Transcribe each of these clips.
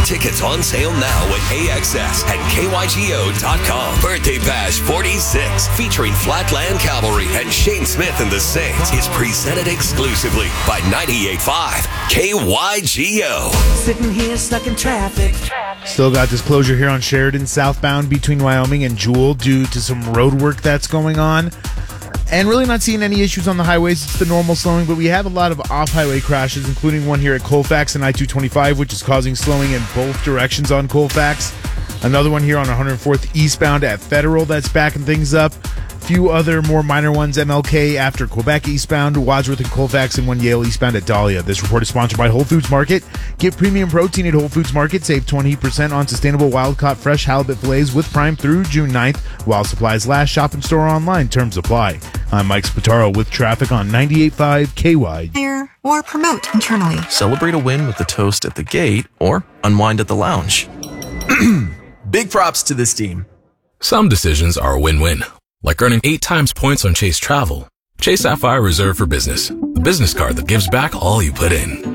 Tickets on sale now at AXS and KYGO.com. Birthday Bash 46, featuring Flatland Cavalry and Shane Smith and the Saints, is presented exclusively by 98.5 KYGO. Sitting here stuck in traffic. Still got this closure here on Sheridan southbound between Wyoming and Jewel due to some road work that's going on. And really not seeing any issues on the highways. It's the normal slowing, but we have a lot of off-highway crashes, including one here at Colfax and I-225, which is causing slowing in both directions on Colfax. Another one here on 104th eastbound at Federal that's backing things up. Few other more minor ones, MLK after Quebec eastbound, Wadsworth and Colfax, and one Yale eastbound at Dahlia. This report is sponsored by Whole Foods Market. Get premium protein at Whole Foods Market. Save 20% on sustainable wild-caught fresh halibut fillets with Prime through June 9th. While supplies last, shop in store online. Terms apply. I'm Mike Spataro with traffic on 98.5 KY. Hire or promote internally. Celebrate a win with a toast at the gate or unwind at the lounge. Big props to this team. Some decisions are a win-win, like earning 8 times points on Chase Travel. Chase Sapphire Reserve for Business, the business card that gives back all you put in.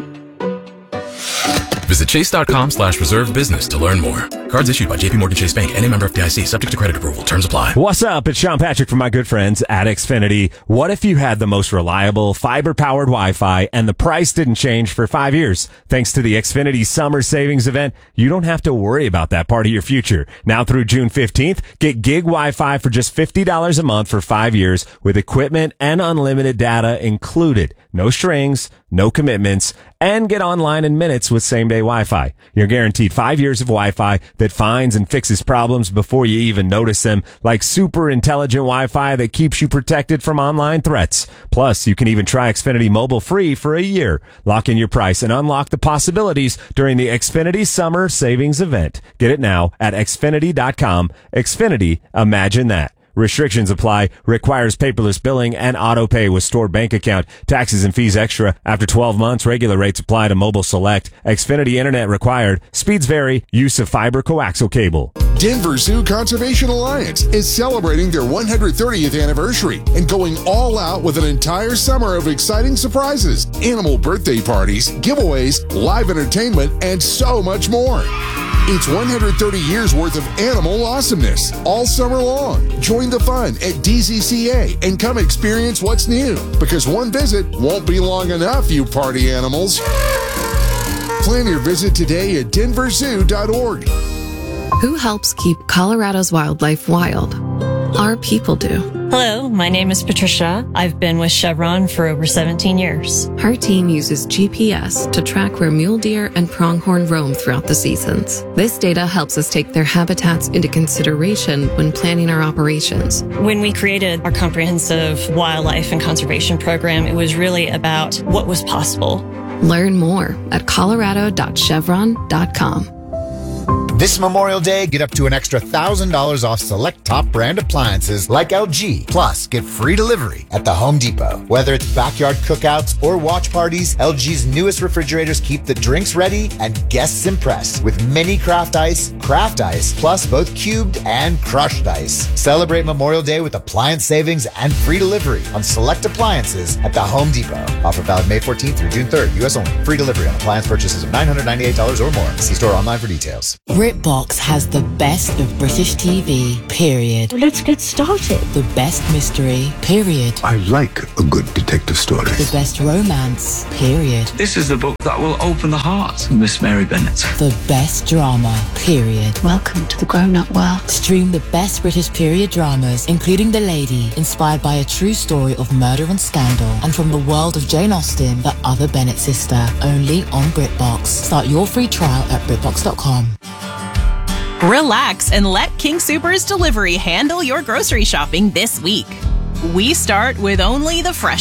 Visit chase.com/reserve business to learn more. Cards issued by JPMorgan Chase Bank and a member of FDIC, subject to credit approval. Terms apply. What's up? It's Sean Patrick from my good friends at Xfinity. What if you had the most reliable fiber-powered Wi-Fi and the price didn't change for 5 years? Thanks to the Xfinity Summer Savings Event, you don't have to worry about that part of your future. Now through June 15th, get gig Wi-Fi for just $50 a month for 5 years with equipment and unlimited data included. No strings, no commitments, and get online in minutes with same-day Wi-Fi. You're guaranteed 5 years of Wi-Fi that finds and fixes problems before you even notice them, like super intelligent Wi-Fi that keeps you protected from online threats. Plus, you can even try Xfinity Mobile free for a year. Lock in your price and unlock the possibilities during the Xfinity Summer Savings Event. Get it now at Xfinity.com. Xfinity, imagine that. Restrictions apply. Requires paperless billing and auto pay with stored bank account. Taxes and fees extra. After 12 months, regular rates apply to Mobile Select. Xfinity Internet required. Speeds vary. Use of fiber coaxial cable. Denver Zoo Conservation Alliance is celebrating their 130th anniversary and going all out with an entire summer of exciting surprises, animal birthday parties, giveaways, live entertainment, and so much more. It's 130 years worth of animal awesomeness all summer long. Join the fun at DZCA and come experience what's new, because one visit won't be long enough, you party animals. Plan your visit today at denverzoo.org. Who helps keep Colorado's wildlife wild? Our people do. Hello, my name is Patricia. I've been with Chevron for over 17 years. Her team uses GPS to track where mule deer and pronghorn roam throughout the seasons. This data helps us take their habitats into consideration when planning our operations. When we created our comprehensive wildlife and conservation program, it was really about what was possible. Learn more at colorado.chevron.com. This Memorial Day, get up to an extra $1,000 off select top brand appliances like LG. Plus, get free delivery at the Home Depot. Whether it's backyard cookouts or watch parties, LG's newest refrigerators keep the drinks ready and guests impressed with mini craft ice, plus both cubed and crushed ice. Celebrate Memorial Day with appliance savings and free delivery on select appliances at the Home Depot. Offer valid May 14th through June 3rd, U.S. only. Free delivery on appliance purchases of $998 or more. See store online for details. BritBox has the best of British TV, period. Let's get started. The best mystery, period. I like a good detective story. The best romance, period. This is the book that will open the heart of Miss Mary Bennet. The best drama, period. Welcome to the grown-up world. Stream the best British period dramas, including The Lady, inspired by a true story of murder and scandal, and from the world of Jane Austen, the other Bennet sister, only on BritBox. Start your free trial at BritBox.com. Relax and let King Soopers Delivery handle your grocery shopping this week. We start with only the fresh